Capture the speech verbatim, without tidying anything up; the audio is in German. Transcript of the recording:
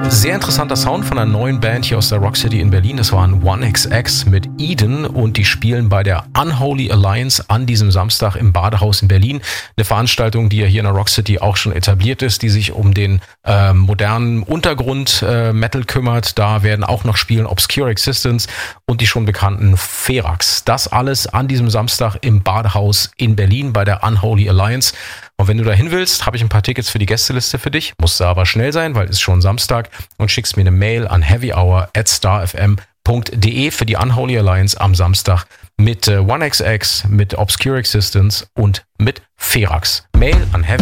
Sehr interessanter Sound von einer neuen Band hier aus der Rock City in Berlin. Das waren one X X mit Eden und die spielen bei der Unholy Alliance an diesem Samstag im Badehaus in Berlin. Eine Veranstaltung, die ja hier in der Rock City auch schon etabliert ist, die sich um den äh, modernen Untergrund äh, Metal kümmert. Da werden auch noch spielen Obscure Existence und die schon bekannten Ferax. Das alles an diesem Samstag im Badehaus in Berlin bei der Unholy Alliance. Und wenn du da hin willst, habe ich ein paar Tickets für die Gästeliste für dich. Musst du aber schnell sein, weil es ist schon Samstag. Und schickst mir eine Mail an heavyhour at starfm punkt de für die Unholy Alliance am Samstag mit äh, one X X, mit Obscure Existence und mit Ferax. Mail an heavy